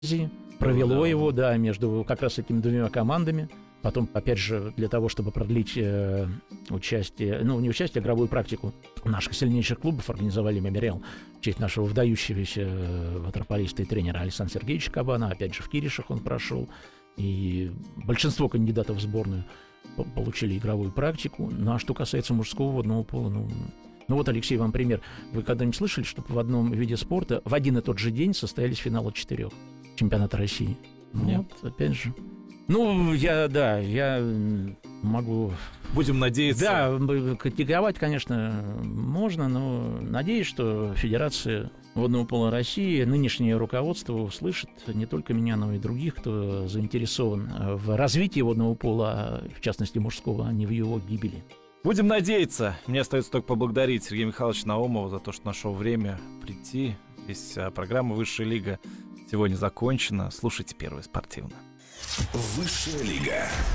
провело его, да, между как раз этими двумя командами. Потом, опять же, для того, чтобы продлить участие, не участие, а игровую практику наших сильнейших клубов, организовали мемориал в честь нашего выдающегося ватерполиста и тренера Александра Сергеевича Кабана. Опять же, в Киришах он прошел. И большинство кандидатов в сборную получили игровую практику. Ну, а что касается мужского водного пола, вот, Алексей, вам пример. Вы когда-нибудь слышали, что в одном виде спорта в один и тот же день состоялись финалы 4 чемпионата России? Нет, опять же. Я могу... Будем надеяться. Да, критиковать, конечно, можно, но надеюсь, что Федерация водного пола России, нынешнее руководство услышит не только меня, но и других, кто заинтересован в развитии водного пола, в частности мужского, а не в его гибели. Будем надеяться. Мне остается только поблагодарить Сергея Михайловича Наумова за то, что нашел время прийти. Здесь программа «Высшая лига» сегодня закончена. Слушайте Первый спортивный. Высшая лига.